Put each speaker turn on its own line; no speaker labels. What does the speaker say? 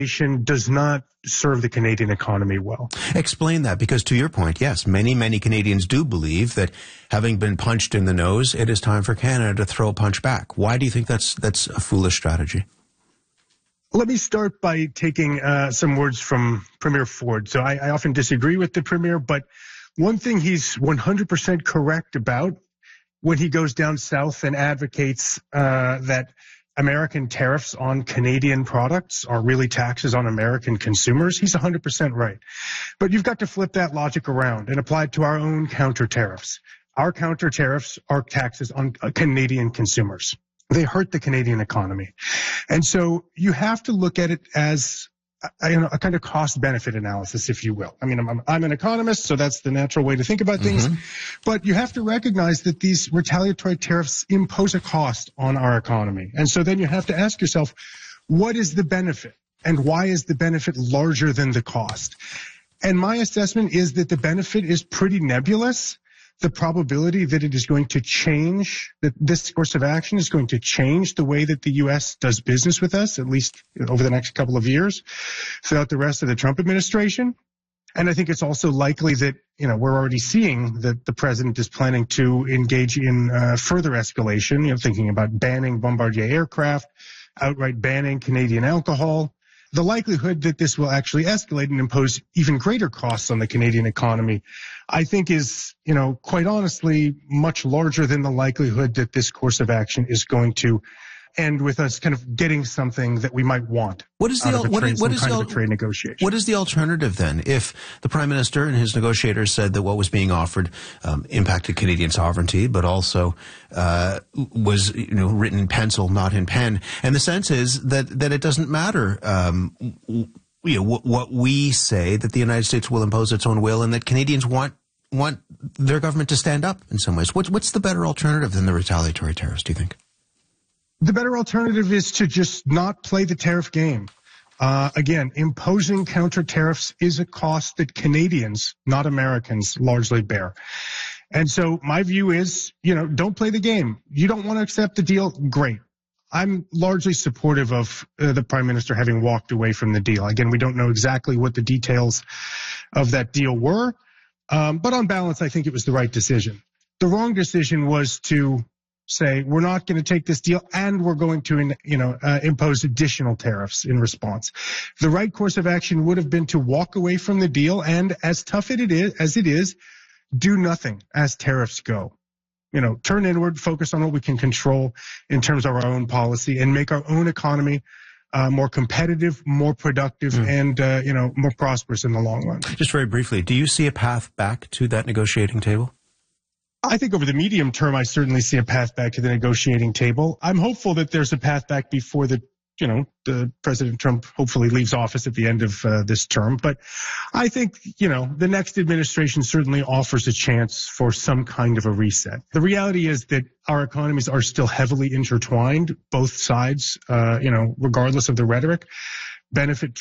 does not serve the Canadian economy well.
Explain that, because to your point, yes, many Canadians do believe that having been punched in the nose, it is time for Canada to throw a punch back. Why do you think that's a foolish strategy?
Let me start by taking some words from Premier Ford. So I often disagree with the Premier, but one thing he's 100% correct about when he goes down south and advocates that American tariffs on Canadian products are really taxes on American consumers, he's 100% right. But you've got to flip that logic around and apply it to our own counter tariffs. Our counter tariffs are taxes on Canadian consumers. They hurt the Canadian economy. And so you have to look at it as a kind of cost-benefit analysis, if you will. I mean, I'm an economist, so that's the natural way to think about things. But you have to recognize that these retaliatory tariffs impose a cost on our economy. And so then you have to ask yourself, what is the benefit? And why is the benefit larger than the cost? And my assessment is that the benefit is pretty nebulous. The probability that it is going to change, that this course of action is going to change the way that the U.S. does business with us, at least over the next couple of years, throughout the rest of the Trump administration. And I think it's also likely that, we're already seeing that the president is planning to engage in further escalation, thinking about banning Bombardier aircraft, outright banning Canadian alcohol. The likelihood that this will actually escalate and impose even greater costs on the Canadian economy, I think is, quite honestly, much larger than the likelihood that this course of action is going to end with us kind of getting something that we might want.
What is the
trade negotiation?
What is the alternative then? If the Prime Minister and his negotiators said that what was being offered impacted Canadian sovereignty, but also was written in pencil, not in pen, and the sense is that it doesn't matter. What we say, that the United States will impose its own will, and that Canadians want their government to stand up in some ways. What's the better alternative than the retaliatory tariffs, do you think?
The better alternative is to just not play the tariff game. Again, imposing counter tariffs is a cost that Canadians, not Americans, largely bear. And so my view is, don't play the game. You don't want to accept the deal? Great. I'm largely supportive of the Prime Minister having walked away from the deal. Again, we don't know exactly what the details of that deal were. But on balance, I think it was the right decision. The wrong decision was to say, we're not going to take this deal and we're going to, impose additional tariffs in response. The right course of action would have been to walk away from the deal and, as tough as it is, do nothing as tariffs go. Turn inward, focus on what we can control in terms of our own policy and make our own economy more competitive, more productive, and, more prosperous in the long run.
Just very briefly, do you see a path back to that negotiating table?
I think over the medium term, I certainly see a path back to the negotiating table. I'm hopeful that there's a path back before the President Trump hopefully leaves office at the end of this term. But I think, the next administration certainly offers a chance for some kind of a reset. The reality is that our economies are still heavily intertwined. Both sides, regardless of the rhetoric, benefit